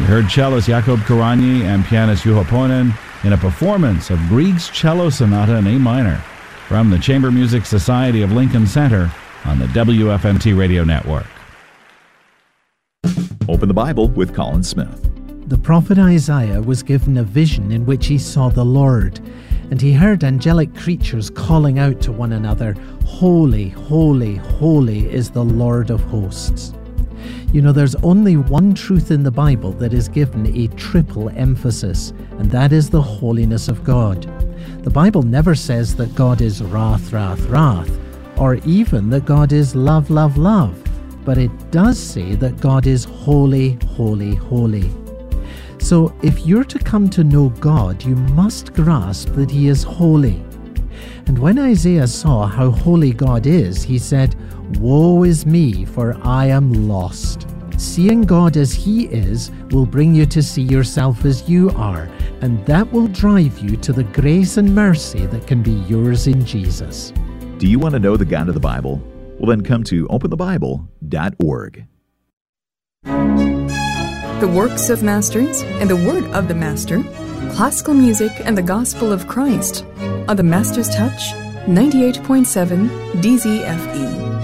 You heard cellist Jakub Karani and pianist Juho Poinen in a performance of Grieg's Cello Sonata in A minor from the Chamber Music Society of Lincoln Center on the WFMT Radio Network. Open the Bible with Colin Smith. The prophet Isaiah was given a vision in which he saw the Lord, and he heard angelic creatures calling out to one another, "Holy, holy, holy is the Lord of hosts." You know, there's only one truth in the Bible that is given a triple emphasis, and that is the holiness of God. The Bible never says that God is wrath, wrath, wrath, or even that God is love, love, love, but it does say that God is holy, holy, holy. So if you're to come to know God, you must grasp that He is holy. And when Isaiah saw how holy God is, he said, "Woe is me, for I am lost." Seeing God as He is will bring you to see yourself as you are, and that will drive you to the grace and mercy that can be yours in Jesus. Do you want to know the God of the Bible? Well, then come to openthebible.org. The works of masters and the word of the master, classical music and the gospel of Christ on the Master's Touch, 98.7 DZFE.